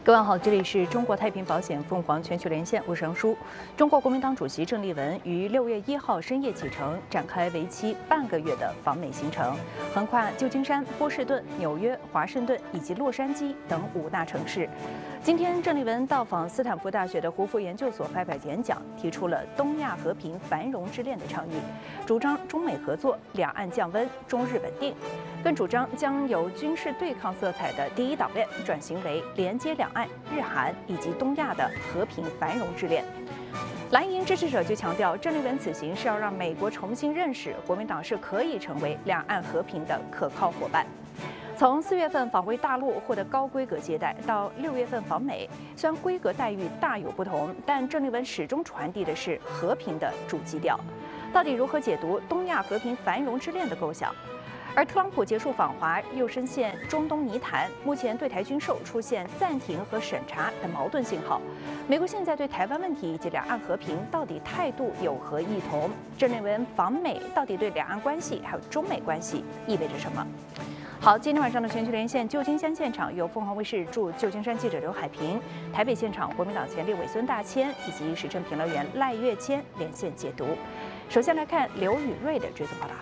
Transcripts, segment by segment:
各位好，这里是中国太平保险凤凰全球连线，我是杨舒。中国国民党主席郑丽文于6月1号深夜启程，展开为期半个月的访美行程，横跨旧金山、波士顿、纽约、华盛顿以及洛杉矶等5大城市。今天，郑丽文到访斯坦福大学的胡佛研究所发表演讲，提出了东亚和平繁荣之恋的倡议，主张中美合作、两岸降温、中日稳定，更主张将由军事对抗色彩的第一岛链转型为连接两岸、日韩以及东亚的和平繁荣之恋。蓝营支持者就强调，郑丽文此行是要让美国重新认识国民党是可以成为两岸和平的可靠伙伴。从4月份访问大陆获得高规格接待，到6月份访美，虽然规格待遇大有不同，但郑丽文始终传递的是和平的主基调。到底如何解读东亚和平繁荣之恋的构想？而特朗普结束访华，又深陷中东泥潭，目前对台军售出现暂停和审查的矛盾信号。美国现在对台湾问题以及两岸和平到底态度有何异同？郑丽文访美到底对两岸关系还有中美关系意味着什么？好，今天晚上的全球连线，旧金山现场由凤凰卫视驻旧金山记者刘海平，台北现场国民党前立委孙大千以及时政评论员赖月谦连线解读。首先来看刘宇瑞的追踪报道。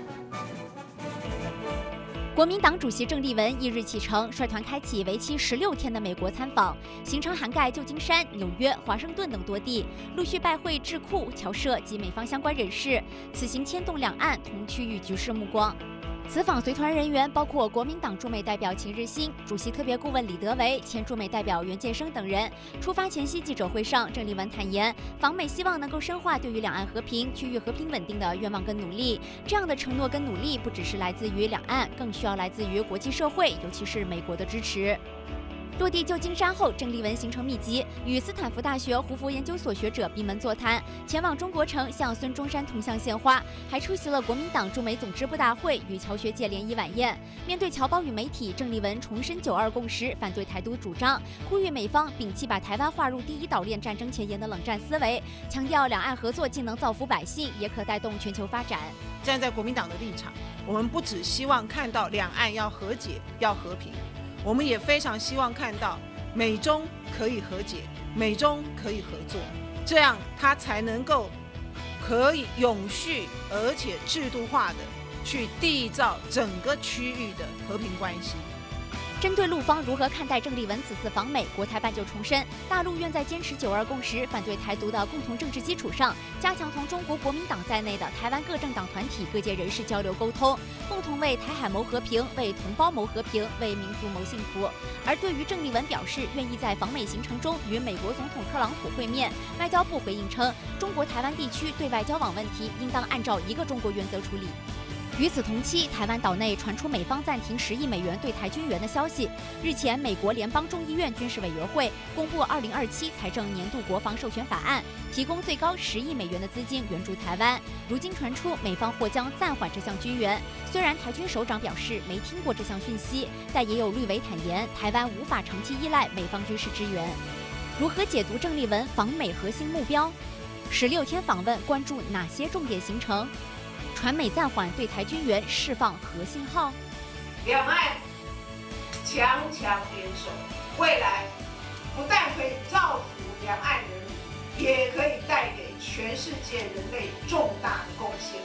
国民党主席郑丽文翌日启程，率团开启为期16天的美国参访，行程涵盖旧金山、纽约、华盛顿等多地，陆续拜会智库、侨社及美方相关人士。此行牵动两岸同区域局势目光。此访随团人员包括国民党驻美代表秦日新、主席特别顾问李德维、前驻美代表袁建生等人。出发前夕记者会上，郑丽文坦言，访美希望能够深化对于两岸和平、区域和平稳定的愿望跟努力。这样的承诺跟努力，不只是来自于两岸，更需要来自于国际社会，尤其是美国的支持。落地旧金山后，郑丽文行程密集，与斯坦福大学胡佛研究所学者闭门座谈，前往中国城向孙中山铜像献花，还出席了国民党驻美总支部大会与侨学界联谊晚宴。面对侨胞与媒体，郑丽文重申9·2共识，反对台独主张，呼吁美方摒弃把台湾划入第一岛链战争前沿的冷战思维，强调两岸合作既能造福百姓，也可带动全球发展。 站在国民党的立场，我们不只希望看到两岸要和解、要和平。我们也非常希望看到美中可以和解，美中可以合作，这样它才能够可以永续而且制度化的去缔造整个区域的和平关系。 针对陆方如何看待郑丽文此次访美，国台办就重申，大陆愿在坚持9·2共识、反对台独的共同政治基础上，加强同中国国民党在内的台湾各政党团体、各界人士交流沟通，共同为台海谋和平、为同胞谋和平、为民族谋幸福。而对于郑丽文表示愿意在访美行程中与美国总统特朗普会面，外交部回应称，中国台湾地区对外交往问题应当按照一个中国原则处理。与此同期，台湾岛内传出美方暂停10亿美元对台军援的消息。日前，美国联邦众议院军事委员会公布2027财政年度国防授权法案，提供最高10亿美元的资金援助台湾。如今传出美方或将暂缓这项军援，虽然台军首长表示没听过这项讯息，但也有绿委坦言，台湾无法长期依赖美方军事支援。如何解读郑丽文访美核心目标？16天访问关注哪些重点行程？传美暂缓对台军援释放核信号， 两岸强强联手，未来不但可以造福两岸人民，也可以带给全世界人类重大的贡献。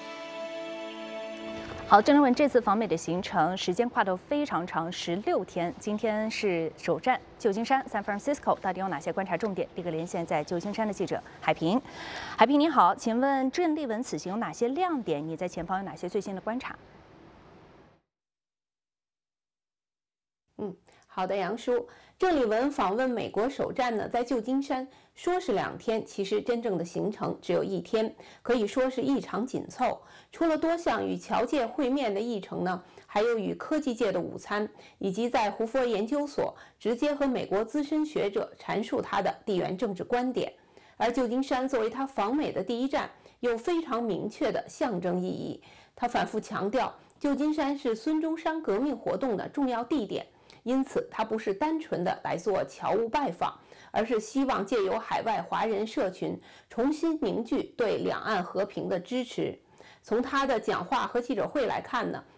好，郑丽文这次访美的行程时间跨度非常长，16天。今天是首站旧金山 San Francisco， 到底有哪些观察重点？立刻连线在旧金山的记者海平。海平你好，请问郑丽文此行有哪些亮点？你在前方有哪些最新的观察？ 好的，杨叔，郑丽文访问美国首站呢，在旧金山，说是2天，其实真正的行程只有1天，可以说是异常紧凑。除了多项与侨界会面的议程呢，还有与科技界的午餐，以及在胡佛研究所直接和美国资深学者阐述他的地缘政治观点。而旧金山作为他访美的第一站，有非常明确的象征意义。他反复强调，旧金山是孙中山革命活动的重要地点。因此，他不是单纯的来做侨务拜访，而是希望借由海外华人社群重新凝聚对两岸和平的支持。从他的讲话和记者会来看呢，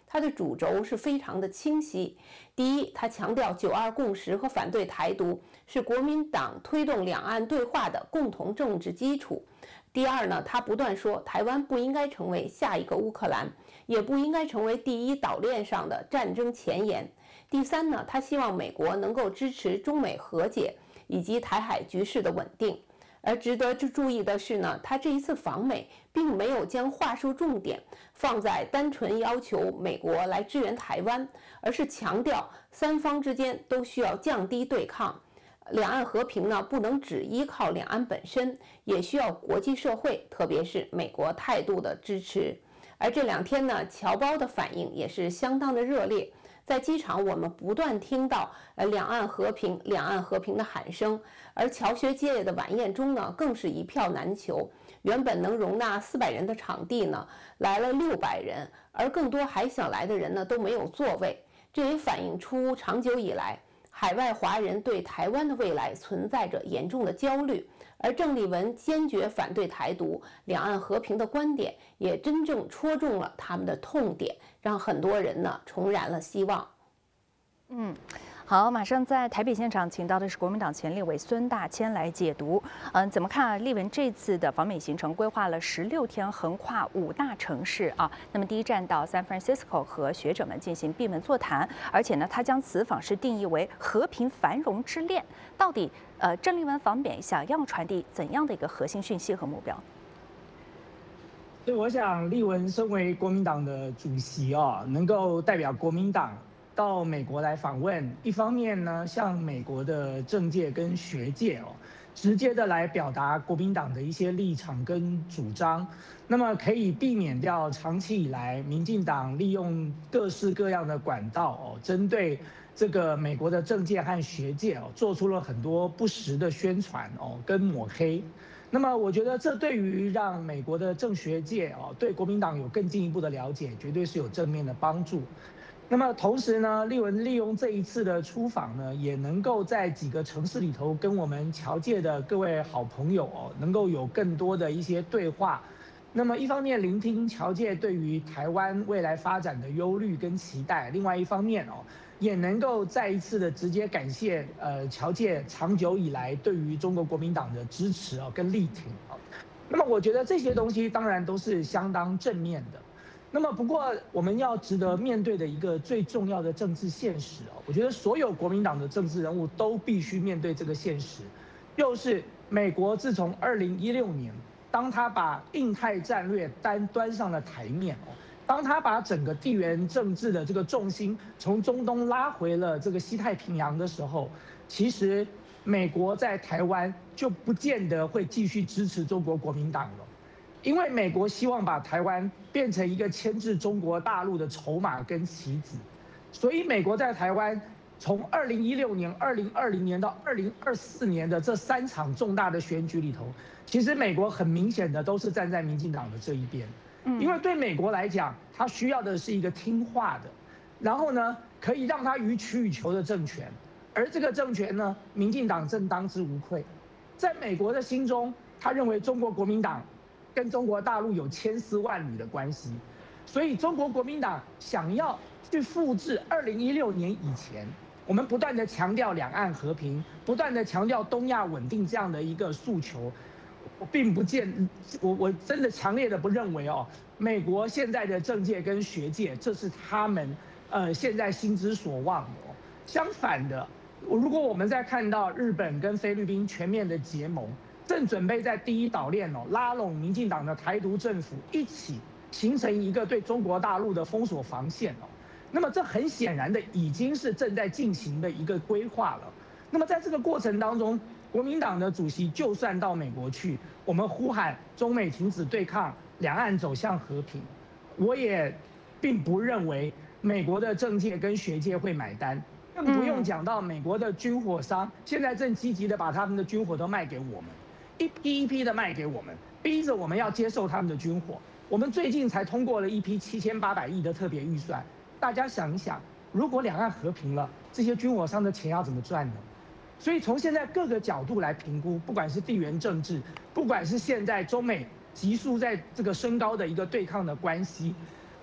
它的主轴是非常的清晰。第一，他强调9·2共识和反对台独是国民党推动两岸对话的共同政治基础。第二呢，他不断说台湾不应该成为下一个乌克兰，也不应该成为第一岛链上的战争前沿。第三呢，他希望美国能够支持中美和解以及台海局势的稳定。而值得注意的是呢，他这一次访美并没有将话术重点放在单纯要求美国来支援台湾，而是强调三方之间都需要降低对抗，两岸和平呢不能只依靠两岸本身，也需要国际社会，特别是美国态度的支持。而这2天呢，侨胞的反应也是相当的热烈。在机场，我们不断听到两岸和平、两岸和平的喊声，而侨学界的晚宴中呢，更是一票难求。原本能容纳400人的场地呢，来了600人，而更多还想来的人呢都没有座位。这也反映出长久以来海外华人对台湾的未来存在着严重的焦虑。而郑丽文坚决反对台独、两岸和平的观点，也真正戳中了他们的痛点，让很多人呢重燃了希望。 好，马上在台北现场请到的是国民党前立委孙大千来解读。怎么看啊？立文这次的访美行程规划了16天，横跨5大城市啊。那么第一站到 San Francisco 和学者们进行闭门座谈，而且呢，他将此访是定义为和平繁荣之恋。到底郑丽文访美想要传递怎样的一个核心讯息和目标？ 所以我想，立文身为国民党的主席能够代表国民党到美国来访问，一方面呢，向美国的政界跟学界直接的来表达国民党的一些立场跟主张，那么可以避免掉长期以来民进党利用各式各样的管道针对这个美国的政界和学界做出了很多不实的宣传跟抹黑。那么我觉得这对于让美国的政学界对国民党有更进一步的了解，绝对是有正面的帮助。那么同时呢，立文利用这一次的出访呢，也能够在几个城市里头跟我们侨界的各位好朋友能够有更多的一些对话。那么一方面聆听侨界对于台湾未来发展的忧虑跟期待，另外一方面也能够再一次的直接感谢侨界长久以来对于中国国民党的支持跟力挺。那么我觉得这些东西当然都是相当正面的。那么不过我们要值得面对的一个最重要的政治现实我觉得所有国民党的政治人物都必须面对这个现实，就是美国自从2016年，当他把印太战略端上了台面当他把整个地缘政治的这个重心从中东拉回了这个西太平洋的时候，其实美国在台湾就不见得会继续支持中国国民党了。因为美国希望把台湾变成一个牵制中国大陆的筹码跟棋子，所以美国在台湾从2016年、2020年到2024年的这3场重大的选举里头，其实美国很明显的都是站在民进党的这一边。因为对美国来讲，他需要的是一个听话的，然后呢可以让他予取予求的政权，而这个政权呢，民进党正当之无愧。在美国的心中，他认为中国国民党跟中国大陆有千丝万缕的关系，所以中国国民党想要去复制2016年以前我们不断的强调两岸和平，不断的强调东亚稳定这样的一个诉求。我并不我真的强烈的不认为美国现在的政界跟学界这是他们现在心之所望的相反的，如果我们在看到日本跟菲律宾全面的结盟，正准备在第一岛链拉拢民进党的台独政府一起形成一个对中国大陆的封锁防线那么这很显然的已经是正在进行的一个规划了。那么在这个过程当中，国民党的主席就算到美国去，我们呼喊中美停止对抗，两岸走向和平，我也并不认为美国的政界跟学界会买单，更不用讲到美国的军火商现在正积极的把他们的军火都卖给我们，一批一批的卖给我们，逼着我们要接受他们的军火。我们最近才通过了一批7800亿的特别预算，大家想一想，如果两岸和平了，这些军火商的钱要怎么赚呢？所以从现在各个角度来评估，不管是地缘政治，不管是现在中美急速在这个升高的一个对抗的关系，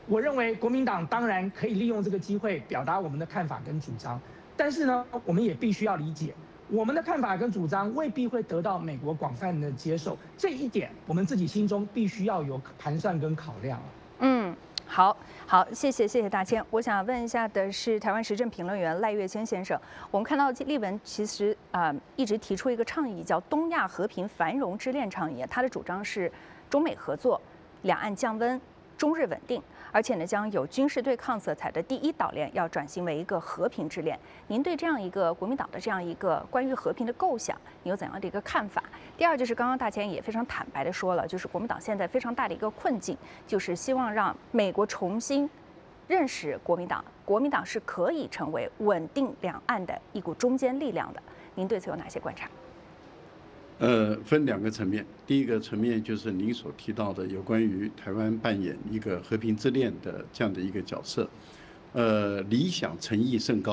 我认为国民党当然可以利用这个机会表达我们的看法跟主张，但是呢，我们也必须要理解，我们的看法跟主张未必会得到美国广泛的接受，这一点我们自己心中必须要有盘算跟考量。 好，谢谢大千。我想问一下的是台湾时政评论员赖岳谦先生，我们看到立文其实一直提出一个倡议，叫东亚和平繁荣之恋倡议，他的主张是中美合作、两岸降温、中日稳定，而且呢将有军事对抗色彩的第一岛链要转型为一个和平之恋。您对这样一个国民党的这样一个关于和平的构想，你有怎样的一个看法？第二就是刚刚大千也非常坦白的说了，就是国民党现在非常大的一个困境，就是希望让美国重新认识国民党，国民党是可以成为稳定两岸的一股中坚力量的。您对此有哪些观察？ 分两个层面。第一个层面就是您所提到的有关于台湾扮演一个和平之恋的这样的一个角色，理想诚意甚高。